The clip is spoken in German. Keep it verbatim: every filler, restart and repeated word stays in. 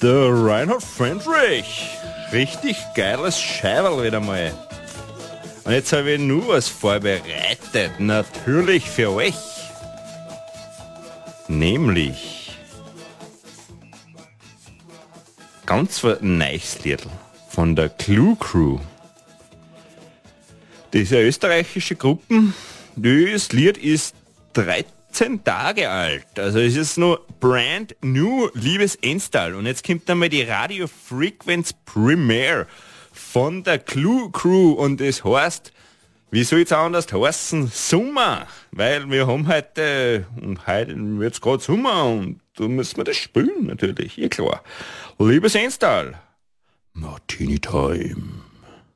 Der Reinhard Fendrich. Richtig geiles Scheiberl wieder mal. Und jetzt habe ich nur was vorbereitet, natürlich für euch. Nämlich ganz ein neues Lied von der Clue Crew. Diese österreichische Gruppe, das Lied ist dreizehn Tage alt. Also es ist nur brand new, liebes Endstyle. Und jetzt kommt einmal die Radio Frequenz Premiere von der Clue Crew. Und es heißt, wie soll es anders heißen? Sommer. Weil wir haben heute, und heute wird es gerade Sommer und da müssen wir das spielen natürlich, eh klar. Liebes Endstyle, Martini Time.